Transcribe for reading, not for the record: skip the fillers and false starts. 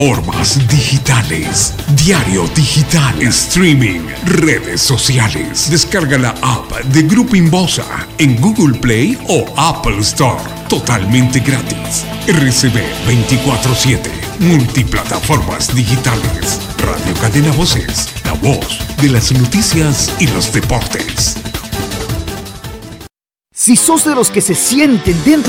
Plataformas digitales, diario digital, streaming, redes sociales. Descarga la app de Grupo Inbosa en Google Play o Apple Store. Totalmente gratis. RCB 24/7. Multiplataformas digitales. Radio Cadena Voces. La voz de las noticias y los deportes. Si sos de los que se sienten dentro